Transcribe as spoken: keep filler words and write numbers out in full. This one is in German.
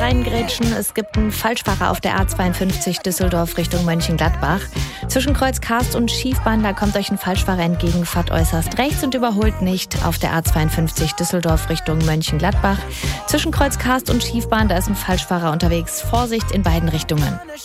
reingrätschen. Es gibt einen Falschfahrer auf der A zweiundfünfzig Düsseldorf Richtung Mönchengladbach. Zwischen Kreuz Karst und Schiefbahn, da kommt euch ein Falschfahrer entgegen. Fahrt äußerst rechts und überholt nicht auf der A zweiundfünfzig Düsseldorf Richtung Mönchengladbach. Zwischen Kreuz Karst und Schiefbahn, da ist ein Falschfahrer unterwegs. Vorsicht in beiden Richtungen.